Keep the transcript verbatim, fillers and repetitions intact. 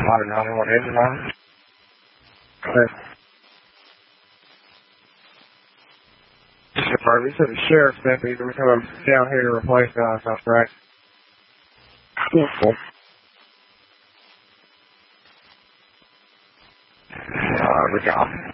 don't know what it is, man. He said the sheriff's deputy was coming down here to replace us, that's right. Cool. Uh, we got